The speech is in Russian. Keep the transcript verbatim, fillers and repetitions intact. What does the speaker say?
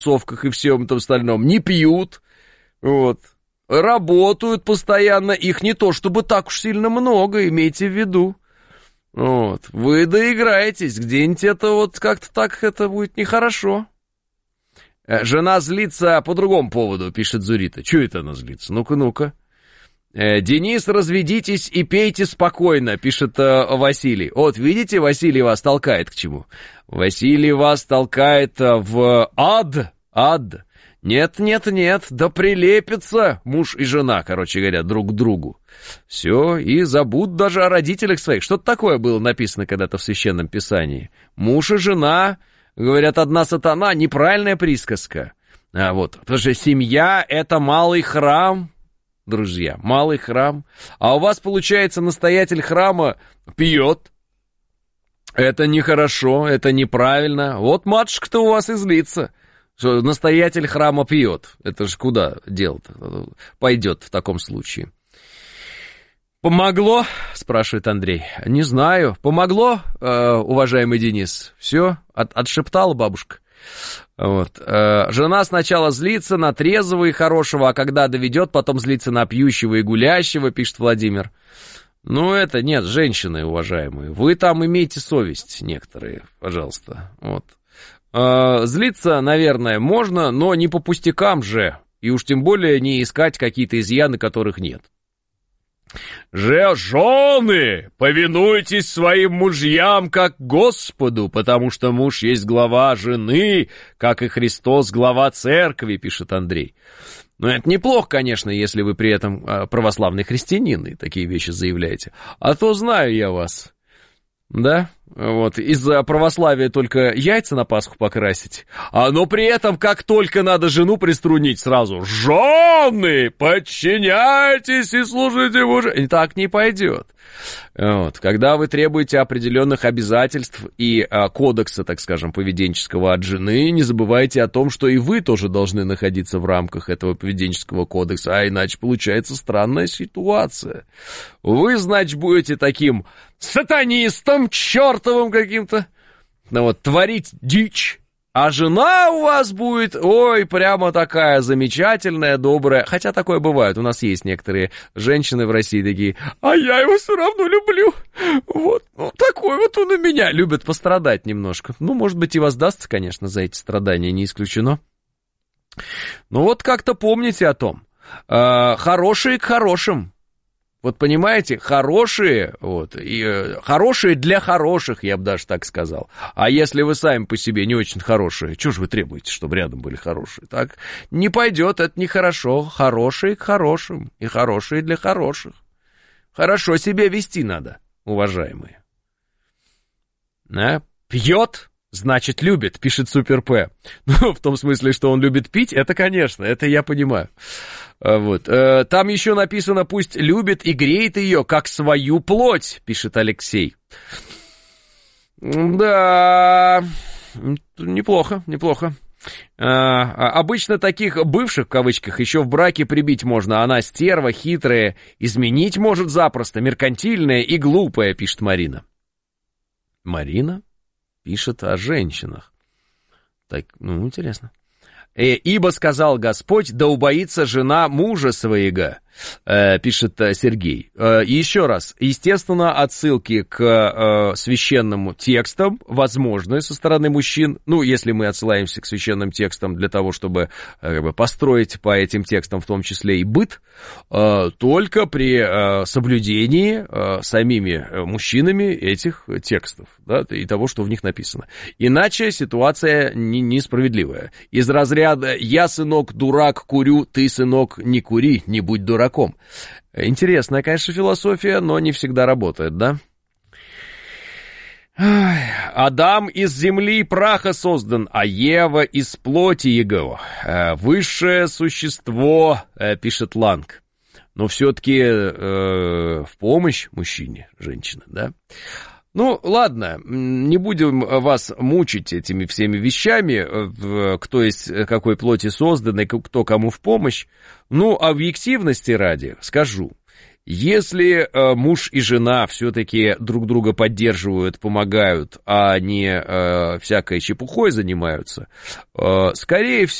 тусовках и всем этом остальном, не пьют, вот, работают постоянно, их не то чтобы так уж сильно много, имейте в виду. Вот, вы доиграетесь, где-нибудь это вот как-то так это будет нехорошо. Жена злится по другому поводу, пишет Зурита. Чего это она злится? Ну-ка, ну-ка. Денис, разведитесь и пейте спокойно, пишет Василий. Вот, видите, Василий вас толкает к чему? Василий вас толкает в ад, ад. Нет, нет, нет, да прилепятся муж и жена, короче говоря, друг к другу. Все, и забудут даже о родителях своих. Что-то такое было написано когда-то в Священном Писании. Муж и жена, говорят, одна сатана, неправильная присказка. А вот, потому что семья — это малый храм, друзья, малый храм. А у вас, получается, настоятель храма пьет. Это нехорошо, это неправильно. Вот матушка-то у вас и злится. Что настоятель храма пьет. Это же куда дело-то пойдет в таком случае? Помогло? Спрашивает Андрей. Не знаю. Помогло, э, уважаемый Денис? Все? От, отшептала бабушка. Вот. Э, жена сначала злится на трезвого и хорошего, а когда доведет, потом злится на пьющего и гулящего, пишет Владимир. Ну, это нет, женщины, уважаемые. Вы там имейте совесть некоторые, пожалуйста. Вот. Злиться, наверное, можно, но не по пустякам же, и уж тем более не искать какие-то изъяны, которых нет. Же, жены, повинуйтесь своим мужьям как Господу, потому что муж есть глава жены, как и Христос глава церкви, пишет Андрей. Но это неплохо, конечно, если вы при этом православный христианин и такие вещи заявляете. А то знаю я вас, да? Вот, из-за православия только яйца на Пасху покрасить, а но при этом, как только надо жену приструнить, сразу «Жены, подчиняйтесь и служите мужу». И так не пойдет. Вот, когда вы требуете определенных обязательств и а, кодекса, так скажем, поведенческого от жены, не забывайте о том, что и вы тоже должны находиться в рамках этого поведенческого кодекса, а иначе получается странная ситуация. Вы, значит, будете таким сатанистом, чертовым каким-то, ну вот, творить дичь, а жена у вас будет, ой, прямо такая замечательная, добрая, хотя такое бывает, у нас есть некоторые женщины в России такие, а я его все равно люблю, вот, ну, такой вот он у меня, любит пострадать немножко, ну, может быть, и воздастся, конечно, за эти страдания, не исключено, но вот как-то помните о том, э, хорошие к хорошим. Вот понимаете, хорошие, вот, и, э, хорошие для хороших, я бы даже так сказал. А если вы сами по себе не очень хорошие, что же вы требуете, чтобы рядом были хорошие? Так не пойдет, это нехорошо. Хорошие к хорошим и хорошие для хороших. Хорошо себя вести надо, уважаемые. А? Пьет, значит любит, пишет Супер П. Ну, в том смысле, что он любит пить, это, конечно, это я понимаю. Вот. Там еще написано, пусть любит и греет ее, как свою плоть, пишет Алексей. Да, неплохо, неплохо. Обычно таких бывших, в кавычках, еще в браке прибить можно. Она стерва, хитрая, изменить может запросто, меркантильная и глупая, пишет Марина. Марина пишет о женщинах. Так, ну, интересно. «Ибо сказал Господь, да убоится жена мужа своего», э, пишет Сергей. Э, еще раз, естественно, отсылки к э, священным текстам возможны со стороны мужчин. Ну, если мы отсылаемся к священным текстам для того, чтобы э, построить по этим текстам в том числе и быт, э, только при э, соблюдении э, самими мужчинами этих текстов, да, и того, что в них написано. Иначе ситуация не, несправедливая. Из разряда «я, сынок, дурак, курю, ты, сынок, не кури, не будь дураком». Интересная, конечно, философия, но не всегда работает, да? Адам из земли и праха создан, а Ева из плоти его. Высшее существо, пишет Ланг. Но все-таки э, в помощь мужчине, женщина, да? Ну, ладно, не будем вас мучить этими всеми вещами, кто из какой плоти создан и кто кому в помощь. Ну, объективности ради скажу. Если э, муж и жена все-таки друг друга поддерживают, помогают, а не э, всякой чепухой занимаются, э, скорее всего,